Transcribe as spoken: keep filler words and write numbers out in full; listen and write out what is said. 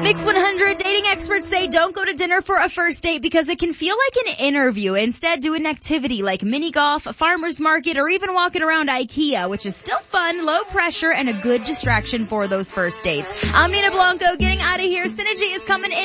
Mix one hundred dating experts say don't go to dinner for a first date because it can feel like an interview. Instead, do an activity like mini golf, a farmer's market, or even walking around IKEA, which is still fun, low pressure, and a good distraction for those first dates. I'm Nina Blanco getting out of here. Synergy is coming in.